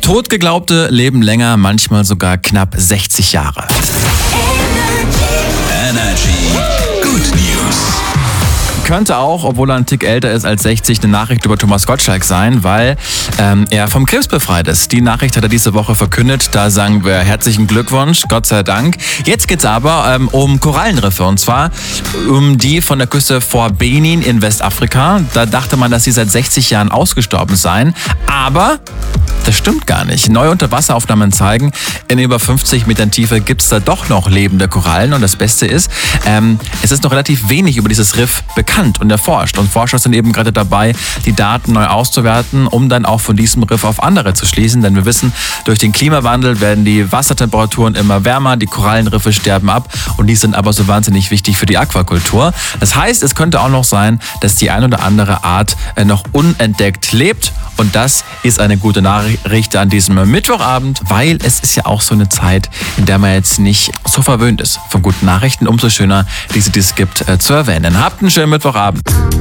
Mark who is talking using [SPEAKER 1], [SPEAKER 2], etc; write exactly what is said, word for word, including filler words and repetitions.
[SPEAKER 1] Totgeglaubte leben länger, manchmal sogar knapp sechzig Jahre.
[SPEAKER 2] Energy Good News.
[SPEAKER 1] Könnte auch, obwohl er ein Tick älter ist als sechzig, eine Nachricht über Thomas Gottschalk sein, weil ähm, er vom Krebs befreit ist. Die Nachricht hat er diese Woche verkündet. Da sagen wir herzlichen Glückwunsch, Gott sei Dank. Jetzt geht's aber ähm, um Korallenriffe, und zwar um die von der Küste vor Benin in Westafrika. Da dachte man, dass sie seit sechzig Jahren ausgestorben seien, aber das stimmt gar nicht. Neue Unterwasseraufnahmen zeigen, in über fünfzig Metern Tiefe gibt es da doch noch lebende Korallen. Und das Beste ist, ähm, es ist noch relativ wenig über dieses Riff bekannt und erforscht. Und Forscher sind eben gerade dabei, die Daten neu auszuwerten, um dann auch von diesem Riff auf andere zu schließen. Denn wir wissen, durch den Klimawandel werden die Wassertemperaturen immer wärmer, die Korallenriffe sterben ab und die sind aber so wahnsinnig wichtig für die Aquakultur. Das heißt, es könnte auch noch sein, dass die ein oder andere Art äh, noch unentdeckt lebt. Und das ist eine gute Nachricht an diesem Mittwochabend, weil es ist ja auch so eine Zeit, in der man jetzt nicht so verwöhnt ist von guten Nachrichten. Umso schöner, diese, die es gibt, äh, zu erwähnen. Habt einen schönen Mittwochabend.